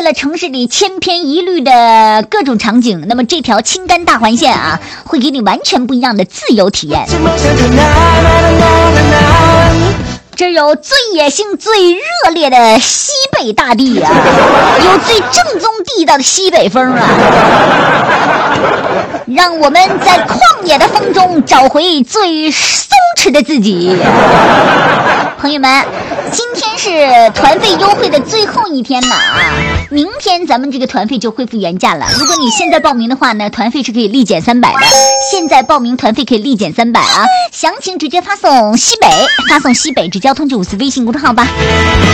了城市里千篇一律的各种场景，那么这条青甘大环线啊，会给你完全不一样的自由体验。这有最野性最热烈的西北大地啊，有最正宗地道的西北风啊，让我们在旷野的风中找回最松弛的自己。朋友们，今天是团费优惠的最后一天了啊，明天咱们这个团费就恢复原价了。如果你现在报名的话呢，团费是可以立减300的，现在报名团费可以立减300啊，详情直接发送西北，发送西北至交通954微信公众号吧。